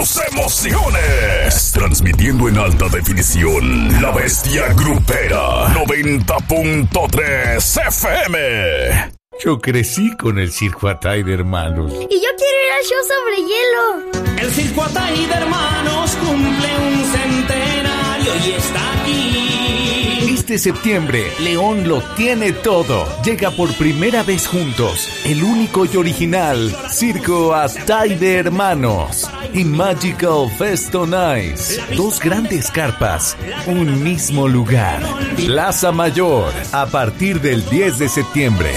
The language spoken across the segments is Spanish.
tus emociones. Transmitiendo en alta definición, La Bestia Grupera 90.3 FM. Yo crecí con el Circo Atay de Hermanos. Y yo quiero ir al show sobre hielo. El Circo Atay de Hermanos cumple un centenario y está aquí. Este septiembre, León lo tiene todo. Llega por primera vez juntos, el único y original Circo Atay de Hermanos y Magical Fest on Ice. Dos grandes carpas, un mismo lugar. Plaza Mayor, a partir del 10 de septiembre.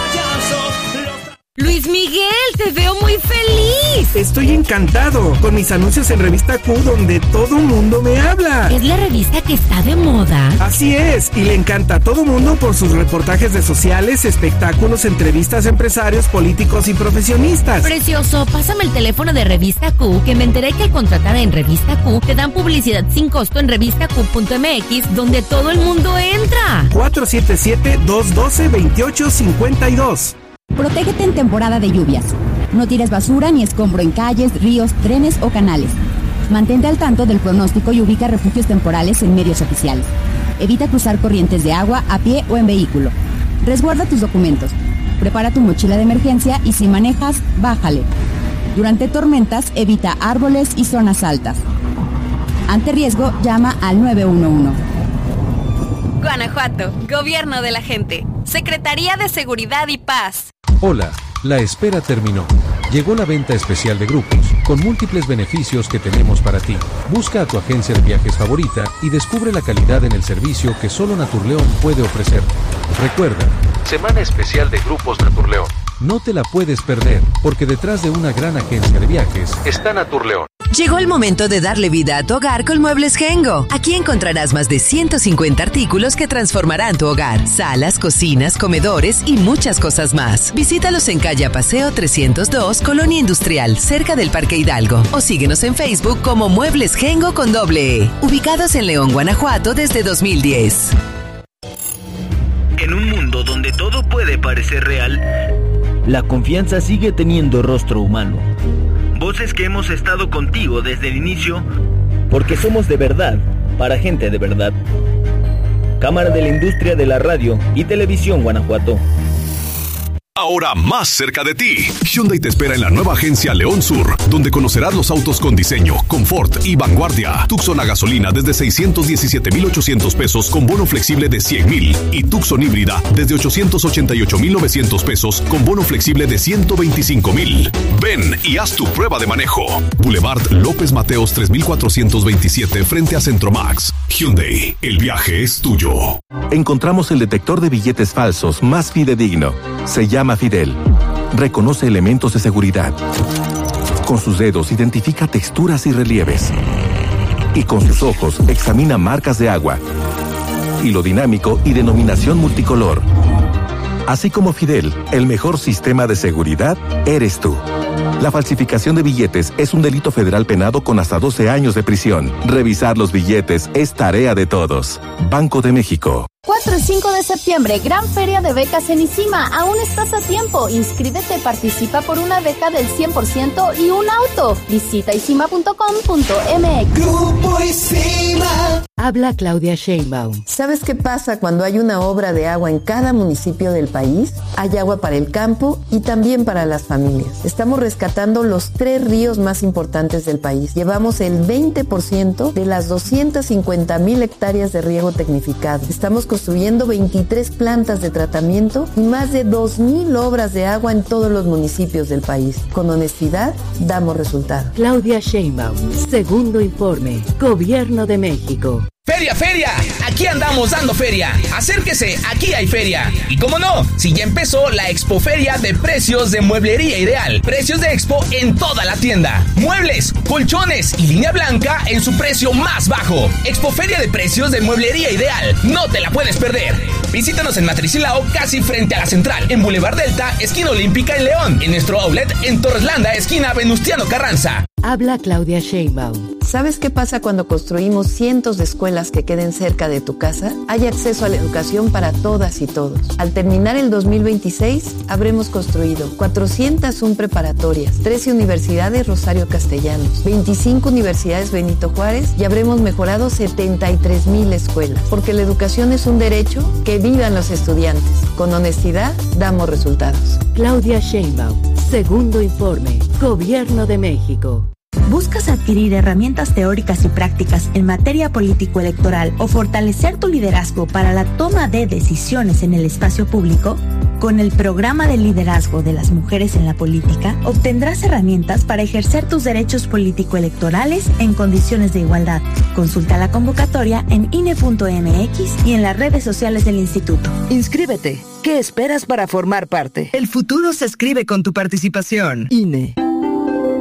Luis Miguel, te veo muy feliz. Estoy encantado con mis anuncios en Revista Q, donde todo mundo me habla. ¿Es la revista que está de moda? Así es, y le encanta a todo mundo por sus reportajes de sociales, espectáculos, entrevistas a empresarios, políticos y profesionistas. Precioso, pásame el teléfono de Revista Q, que me enteré que al contratar en Revista Q te dan publicidad sin costo en revistaq.mx, donde todo el mundo entra. 477-212-2852. Protégete en temporada de lluvias. No tires basura ni escombro en calles, ríos, trenes o canales. Mantente al tanto del pronóstico y ubica refugios temporales en medios oficiales. Evita cruzar corrientes de agua a pie o en vehículo. Resguarda tus documentos. Prepara tu mochila de emergencia y si manejas, bájale. Durante tormentas, evita árboles y zonas altas. Ante riesgo, llama al 911. Guanajuato, Gobierno de la Gente, Secretaría de Seguridad y Paz. Hola, la espera terminó. Llegó la venta especial de grupos, con múltiples beneficios que tenemos para ti. Busca a tu agencia de viajes favorita y descubre la calidad en el servicio que solo Naturleón puede ofrecer. Recuerda, Semana Especial de Grupos Naturleón. No te la puedes perder, porque detrás de una gran agencia de viajes está Naturleón. Llegó el momento de darle vida a tu hogar con Muebles Gengo. Aquí encontrarás más de 150 artículos que transformarán tu hogar. Salas, cocinas, comedores y muchas cosas más. Visítalos en calle Paseo 302, Colonia Industrial, cerca del Parque Hidalgo. O síguenos en Facebook como Muebles Gengo con doble E. Ubicados en León, Guanajuato desde 2010. En un mundo donde todo puede parecer real, la confianza sigue teniendo rostro humano. Voces que hemos estado contigo desde el inicio, porque somos de verdad, para gente de verdad. Cámara de la Industria de la Radio y Televisión Guanajuato. Ahora más cerca de ti, Hyundai te espera en la nueva agencia León Sur, donde conocerás los autos con diseño, confort y vanguardia. Tucson a gasolina desde 617,800 pesos con bono flexible de 100,000 y Tucson híbrida desde 888,900 pesos con bono flexible de 125,000. Ven y haz tu prueba de manejo. Boulevard López Mateos 3427 frente a Centromax. Hyundai, el viaje es tuyo. Encontramos el detector de billetes falsos más fidedigno. Se llama Fidel. Reconoce elementos de seguridad. Con sus dedos identifica texturas y relieves. Y con sus ojos examina marcas de agua. Hilo dinámico y denominación multicolor. Así como Fidel, el mejor sistema de seguridad eres tú. La falsificación de billetes es un delito federal penado con hasta 12 años de prisión. Revisar los billetes es tarea de todos. Banco de México. 4 y 5 de septiembre, gran feria de becas en ICIMA. Aún estás a tiempo. Inscríbete, participa por una beca del 100% y un auto. Visita icima.com.mx. Grupo ICIMA. Habla Claudia Sheinbaum. ¿Sabes qué pasa cuando hay una obra de agua en cada municipio del país? Hay agua para el campo y también para las familias. Estamos rescatando los 3 ríos más importantes del país. Llevamos el 20% de las 250,000 hectáreas de riego tecnificado. Estamos construyendo 23 plantas de tratamiento y más de 2,000 obras de agua en todos los municipios del país. Con honestidad, damos resultados. Claudia Sheinbaum, segundo informe, Gobierno de México. ¡Feria, feria! Aquí andamos dando feria. Acérquese, aquí hay feria. Y cómo no, si ya empezó la Expoferia de precios de Mueblería Ideal. Precios de Expo en toda la tienda. Muebles, colchones y línea blanca en su precio más bajo. Expoferia de precios de Mueblería Ideal. No te la puedes perder. Visítanos en Matricilao, casi frente a la Central. En Boulevard Delta, esquina Olímpica en León. En nuestro outlet en Torres Landa, esquina Venustiano Carranza. Habla Claudia Sheinbaum. ¿Sabes qué pasa cuando construimos cientos de escuelas que queden cerca de tu casa? Hay acceso a la educación para todas y todos. Al terminar el 2026, habremos construido 401 preparatorias, 13 universidades Rosario Castellanos, 25 universidades Benito Juárez y habremos mejorado 73,000 escuelas. Porque la educación es un derecho, que vivan los estudiantes. Con honestidad, damos resultados. Claudia Sheinbaum, segundo informe, Gobierno de México. ¿Buscas adquirir herramientas teóricas y prácticas en materia político-electoral o fortalecer tu liderazgo para la toma de decisiones en el espacio público? Con el programa de liderazgo de las mujeres en la política, obtendrás herramientas para ejercer tus derechos político-electorales en condiciones de igualdad. Consulta la convocatoria en INE.mx y en las redes sociales del instituto. Inscríbete. ¿Qué esperas para formar parte? El futuro se escribe con tu participación. INE.